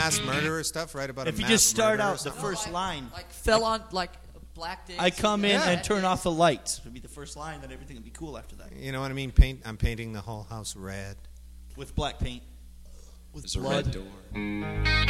mass murderer stuff, write about If a you mass just start murderer or out the something? first line, Like fell on like black days. I come in Yeah. and turn off the lights. It'd be the first line, then everything would be cool after that. You know what I mean? I'm painting the whole house red. With black paint. With There's a blood. red door.